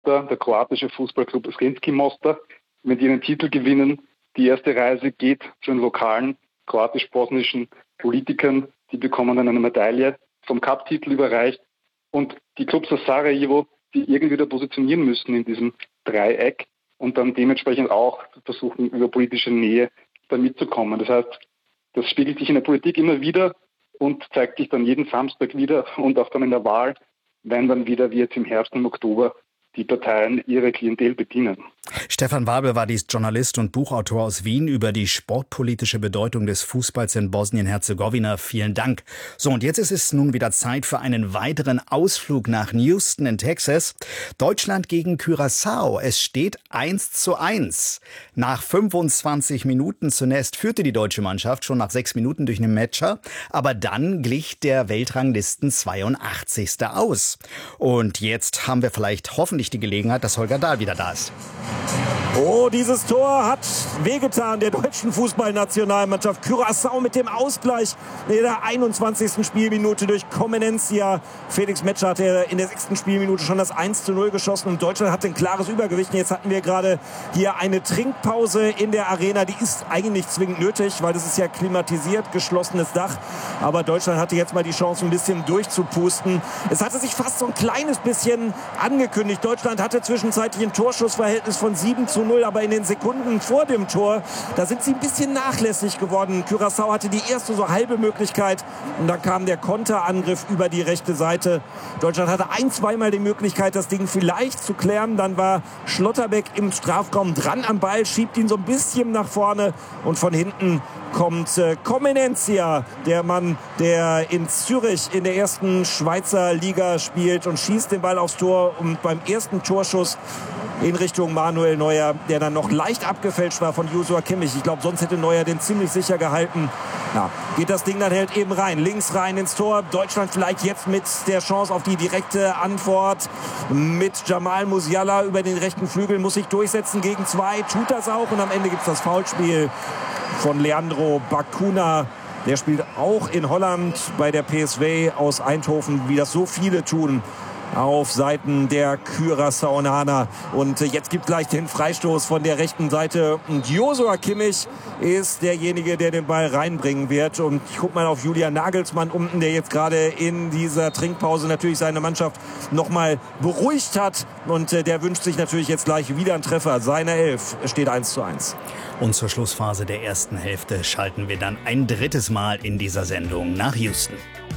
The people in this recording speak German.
der kroatische Fußballclub Sremski Mostar, wenn die einen Titel gewinnen. Die erste Reise geht zu den lokalen kroatisch-bosnischen Politikern. Die bekommen dann eine Medaille vom Cup-Titel überreicht. Und die Clubs aus Sarajevo, die irgendwie da positionieren müssen in diesem Dreieck und dann dementsprechend auch versuchen, über politische Nähe da mitzukommen. Das heißt, das spiegelt sich in der Politik immer wieder und zeigt sich dann jeden Samstag wieder und auch dann in der Wahl, wenn dann wieder wie jetzt im Herbst und im Oktober die Parteien ihre Klientel bedienen. Stefan Wabel war dies Journalist und Buchautor aus Wien über die sportpolitische Bedeutung des Fußballs in Bosnien-Herzegowina. Vielen Dank. So, und jetzt ist es nun wieder Zeit für einen weiteren Ausflug nach Houston in Texas. Deutschland gegen Curaçao. Es steht 1:1. Nach 25 Minuten zunächst führte die deutsche Mannschaft schon nach 6 Minuten durch einen Matcher. Aber dann glich der Weltranglisten 82. aus. Und jetzt haben wir vielleicht hoffentlich die Gelegenheit, dass Holger Dahl wieder da ist. Oh, dieses Tor hat wehgetan der deutschen Fußballnationalmannschaft. Curaçao mit dem Ausgleich in der 21. Spielminute durch Comenencia. Felix Metscher hatte in der 6. Spielminute schon das 1:0 geschossen und Deutschland hatte ein klares Übergewicht. Jetzt hatten wir gerade hier eine Trinkpause in der Arena. Die ist eigentlich zwingend nötig, weil das ist ja klimatisiert, geschlossenes Dach. Aber Deutschland hatte jetzt mal die Chance, ein bisschen durchzupusten. Es hatte sich fast so ein kleines bisschen angekündigt. Deutschland hatte zwischenzeitlich ein Torschussverhältnis von 7:0, aber in den Sekunden vor dem Tor, da sind sie ein bisschen nachlässig geworden. Curaçao hatte die erste so halbe Möglichkeit und dann kam der Konterangriff über die rechte Seite. Deutschland hatte zweimal die Möglichkeit, das Ding vielleicht zu klären. Dann war Schlotterbeck im Strafraum dran am Ball, schiebt ihn so ein bisschen nach vorne und von hinten kommt Comenencia, der Mann, der in Zürich in der ersten Schweizer Liga spielt und schießt den Ball aufs Tor und beim ersten Torschuss in Richtung Manuel Neuer, der dann noch leicht abgefälscht war von Joshua Kimmich. Ich glaube, sonst hätte Neuer den ziemlich sicher gehalten. Ja, geht das Ding dann halt eben rein. Links rein ins Tor. Deutschland vielleicht jetzt mit der Chance auf die direkte Antwort. Mit Jamal Musiala über den rechten Flügel muss sich durchsetzen gegen 2. Tut das auch und am Ende gibt es das Foulspiel von Leandro Bacuna. Der spielt auch in Holland bei der PSV aus Eindhoven, wie das so viele tun, auf Seiten der Curaçaoaner. Und jetzt gibt gleich den Freistoß von der rechten Seite. Und Joshua Kimmich ist derjenige, der den Ball reinbringen wird. Und ich gucke mal auf Julian Nagelsmann unten, der jetzt gerade in dieser Trinkpause natürlich seine Mannschaft nochmal beruhigt hat. Und der wünscht sich natürlich jetzt gleich wieder einen Treffer. Seine 11 steht 1:1. Und zur Schlussphase der ersten Hälfte schalten wir dann ein drittes Mal in dieser Sendung nach Houston.